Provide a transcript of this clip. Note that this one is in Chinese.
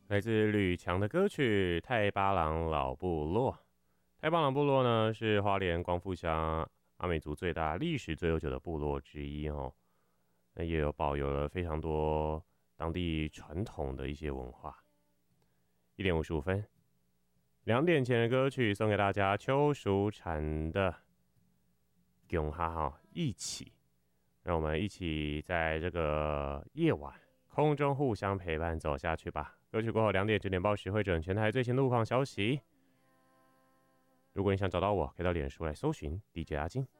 来自吕强的歌曲《太巴郎老部落》。太巴郎部落呢，是花莲光复乡阿美族最大、历史最悠久的部落之一哦。那也有保有了非常多当地传统的一些文化。1:55，2点前的歌曲送给大家，邱淑婵的《囧哈哈》，一起，让我们一起在这个夜晚空中互相陪伴走下去吧。歌曲过后2点9点报时会整全台最新路况消息。如果你想找到我，可以到脸书来搜寻 DJ 阿金。